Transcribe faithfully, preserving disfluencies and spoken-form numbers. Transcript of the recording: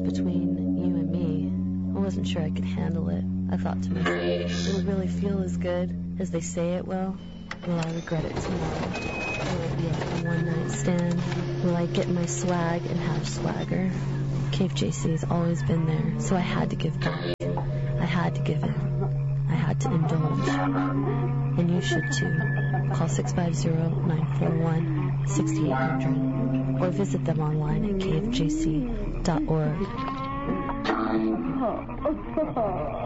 between you and me. I wasn't sure I could handle it. I thought to myself, it'll really feel as good as they say it will. Will I regret it tomorrow? Will it be like a one-night stand? Will I get my swag and have swagger? Cave J C has always been there, so I had to give back. I had to give in. I had to indulge. And you should too. Call six five zero, nine four one, six eight zero zero or visit them online at cave j c dot org.